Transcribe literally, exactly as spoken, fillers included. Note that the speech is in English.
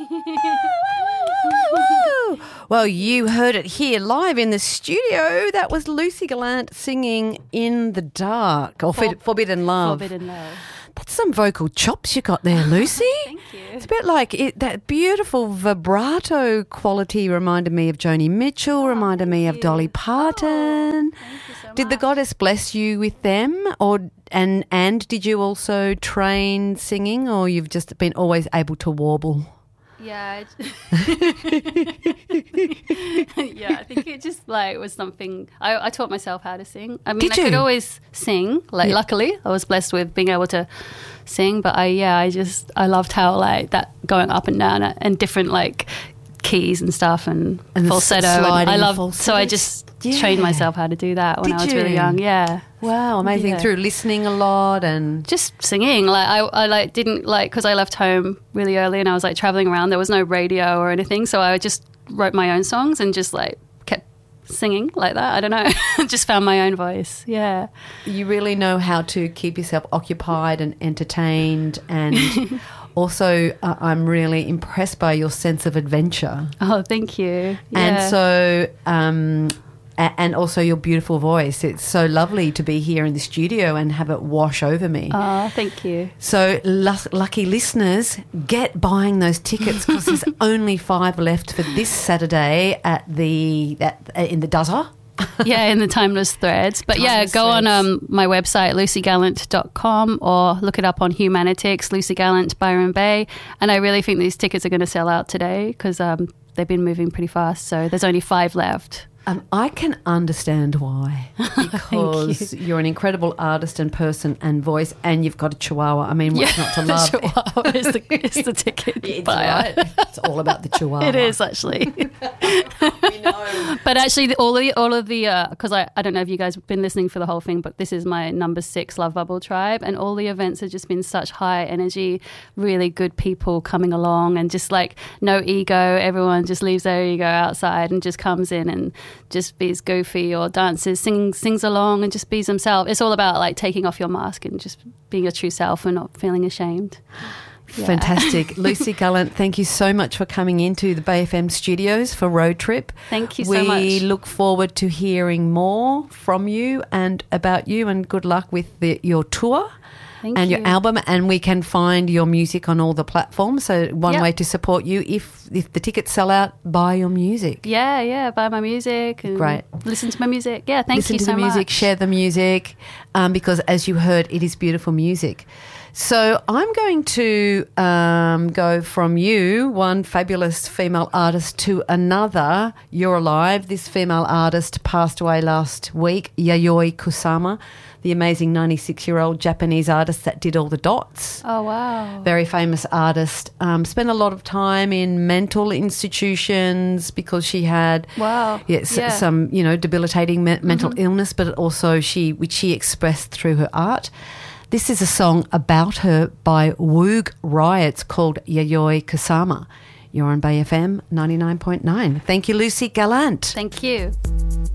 Well, you heard it here live in the studio. That was Lucy Gallant singing In the Dark, or For, Forbidden Love. Forbidden Love. That's some vocal chops you got there, Lucy. Thank you. It's a bit like it, that beautiful vibrato quality reminded me of Joni Mitchell, oh, reminded me of you. Dolly Parton. Oh, thank you so did much. the goddess bless you with them, or and and did you also train singing, or you've just been always able to warble? Yeah. Yeah, I think it just like was something I, I taught myself how to sing. I mean, Did I you? could always sing. Like, Yeah. luckily, I was blessed with being able to sing. But I, yeah, I just I loved how like that going up and down and different like keys and stuff and, And the falsetto. sliding And I loved falsetto. so I just Yeah. trained myself how to do that when Did I was you? really young. Yeah. Wow, amazing. Yeah. Through listening a lot and... Just singing. Like I, I like didn't like because I left home really early and I was like traveling around. There was no radio or anything, so I just wrote my own songs and just like kept singing like that. I don't know. Just found my own voice. Yeah. You really know how to keep yourself occupied and entertained, and also uh, I'm really impressed by your sense of adventure. Oh, thank you. Yeah. And so, um, a- and also your beautiful voice. It's so lovely to be here in the studio and have it wash over me. Oh, thank you. So, lu- lucky listeners, get buying those tickets because there's only five left for this Saturday at the at, in the Duzzer. Yeah, in the Timeless Threads. But yeah, Timeless go on Threads. um, my website, lucy gallant dot com, or look it up on Humanitics, Lucy Gallant, Byron Bay. And I really think these tickets are going to sell out today because um, they've been moving pretty fast. So there's only five left. Um, I can understand why, because you. are an incredible artist and person and voice, and you've got a chihuahua. I mean, what's not to love? The chihuahua is the, is the ticket It's buyer. right. It's all about the chihuahua. It is actually. We know. But actually, the, all of the, all of the because I, I don't know if you guys have been listening for the whole thing, but this is my number six Love Bubble Tribe, and all the events have just been such high energy, really good people coming along, and just like no ego. Everyone just leaves their ego outside and just comes in and just be's goofy or dances, sings sings along, and just be's themselves. It's all about like taking off your mask and just being your true self and not feeling ashamed. Yeah. Fantastic. Lucy Gallant, thank you so much for coming into the Bay F M studios for Road Trip. Thank you so we much. We look forward to hearing more from you and about you, and good luck with the, your tour. Thank and you. your album, and we can find your music on all the platforms. So one Yep. way to support you, if if the tickets sell out, buy your music. Yeah, yeah, buy my music and Great. listen to my music. Yeah, thank Listen you to so the music, much. share the music, um, because as you heard, it is beautiful music. So I'm going to um, go from you, one fabulous female artist, to another. You're alive. This female artist passed away last week, Yayoi Kusama, the amazing ninety-six-year-old Japanese artist that did all the dots. Oh, wow. Very famous artist. Um, spent a lot of time in mental institutions because she had Wow. yes, Yeah. some, you know, debilitating me- mental illness, but also she which she expressed through her art. This is a song about her by Woog Riots called Yayoi Kusama. You're on Bay F M ninety-nine point nine. Thank you, Lucy Gallant. Thank you.